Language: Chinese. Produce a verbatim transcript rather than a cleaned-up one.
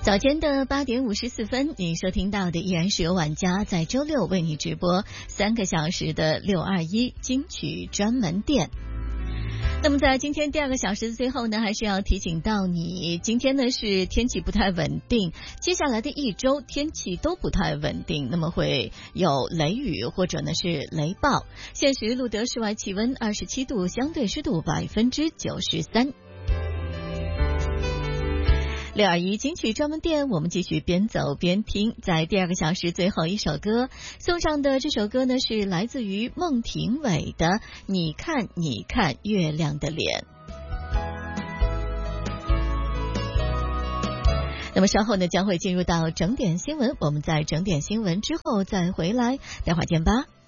早间的八点五十四分，您收听到的依然是由晚家在周六为你直播三个小时的六二一金曲专门店。那么在今天第二个小时的最后呢，还是要提醒到你，今天呢是天气不太稳定，接下来的一周天气都不太稳定，那么会有雷雨或者呢是雷暴。现时录得室外气温二十七度，相对湿度百分之九十三。六二一金曲专门店，我们继续边走边听。在第二个小时最后一首歌送上的这首歌呢，是来自于孟庭苇的《你看你看月亮的脸》。那么稍后呢，将会进入到整点新闻，我们在整点新闻之后再回来，待会儿见吧。